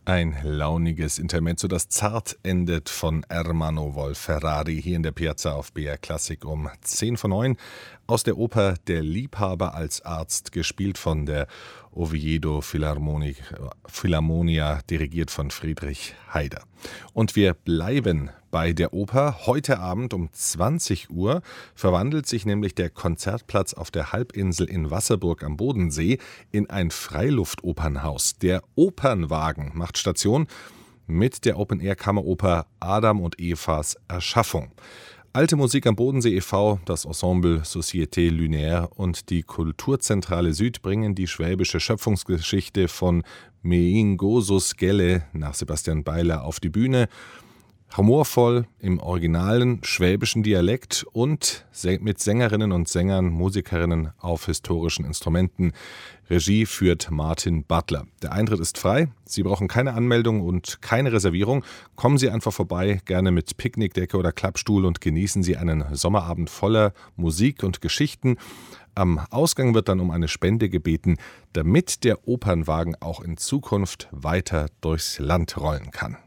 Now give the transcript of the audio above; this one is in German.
Ein launiges Intermezzo, das zart endet von Ermanno Wolf-Ferrari hier in der Piazza auf BR Klassik um 10 vor 9 aus der Oper Der Liebhaber als Arzt, gespielt von der Oviedo Philharmonia, dirigiert von Friedrich Haider. Und wir bleiben bei der Oper. Heute Abend um 20 Uhr verwandelt sich nämlich der Konzertplatz auf der Halbinsel in Wasserburg am Bodensee in ein Freiluftopernhaus. Der Opernwagen macht Station mit der Open-Air-Kammeroper Adam und Evas Erschaffung. Alte Musik am Bodensee e.V., das Ensemble Société Lunaire und die Kulturzentrale Süd bringen die schwäbische Schöpfungsgeschichte von Meingosus Gelle nach Sebastian Beiler auf die Bühne. Humorvoll im originalen schwäbischen Dialekt und mit Sängerinnen und Sängern, Musikerinnen auf historischen Instrumenten. Regie führt Martin Butler. Der Eintritt ist frei. Sie brauchen keine Anmeldung und keine Reservierung. Kommen Sie einfach vorbei, gerne mit Picknickdecke oder Klappstuhl, und genießen Sie einen Sommerabend voller Musik und Geschichten. Am Ausgang wird dann um eine Spende gebeten, damit der Opernwagen auch in Zukunft weiter durchs Land rollen kann.